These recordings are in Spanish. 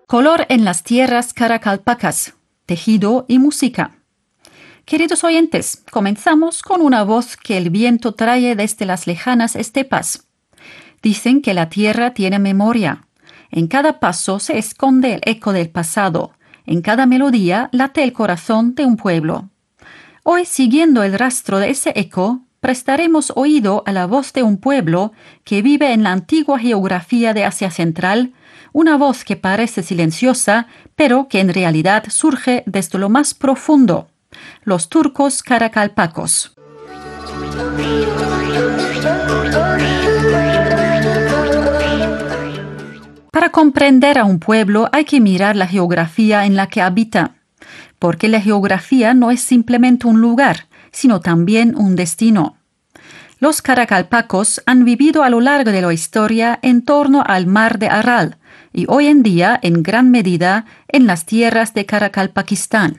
Color en las tierras caracalpacas, tejido y música. Queridos oyentes, comenzamos con una voz que el viento trae desde las lejanas estepas. Dicen que la tierra tiene memoria. En cada paso se esconde el eco del pasado. En cada melodía late el corazón de un pueblo. Hoy, siguiendo el rastro de ese eco, prestaremos oído a la voz de un pueblo que vive en la antigua geografía de Asia Central, una voz que parece silenciosa, pero que en realidad surge desde lo más profundo: los turcos caracalpacos. Para comprender a un pueblo hay que mirar la geografía en la que habita, porque la geografía no es simplemente un lugar, sino también un destino. Los caracalpacos han vivido a lo largo de la historia en torno al mar de Aral y hoy en día, en gran medida, en las tierras de Caracalpaquistán.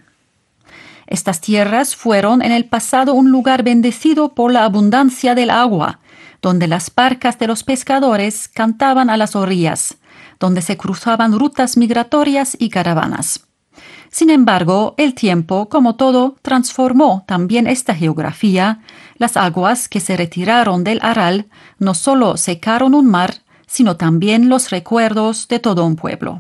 Estas tierras fueron en el pasado un lugar bendecido por la abundancia del agua, donde las barcas de los pescadores cantaban a las orillas, donde se cruzaban rutas migratorias y caravanas. Sin embargo, el tiempo, como todo, transformó también esta geografía. Las aguas que se retiraron del Aral no solo secaron un mar, sino también los recuerdos de todo un pueblo.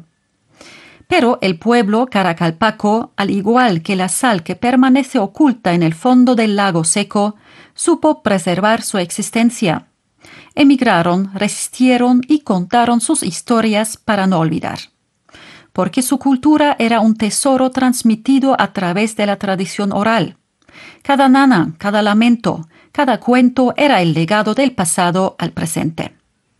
Pero el pueblo caracalpaco, al igual que la sal que permanece oculta en el fondo del lago seco, supo preservar su existencia. Emigraron, resistieron y contaron sus historias para no olvidar. Porque su cultura era un tesoro transmitido a través de la tradición oral. Cada nana, cada lamento, cada cuento era el legado del pasado al presente.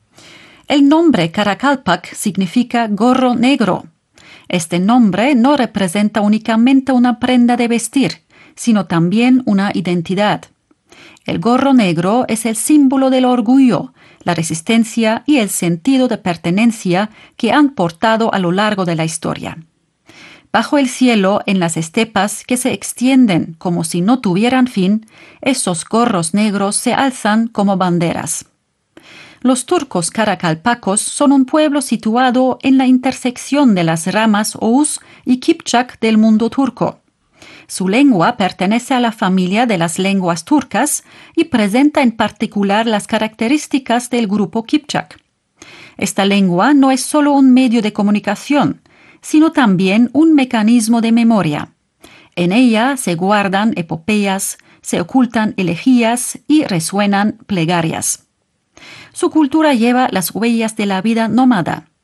El nombre Caracalpac significa gorro negro. Este nombre no representa únicamente una prenda de vestir, sino también una identidad. El gorro negro es el símbolo del orgullo, la resistencia y el sentido de pertenencia que han portado a lo largo de la historia. Bajo el cielo, en las estepas que se extienden como si no tuvieran fin, esos gorros negros se alzan como banderas. Los turcos caracalpacos son un pueblo situado en la intersección de las ramas Oghuz y Kipchak del mundo turco. Su lengua pertenece a la familia de las lenguas turcas y presenta en particular las características del grupo Kipchak. Esta lengua no es solo un medio de comunicación, sino también un mecanismo de memoria. En ella se guardan epopeyas, se ocultan elegías y resuenan plegarias. Su cultura lleva las huellas de la vida nómada.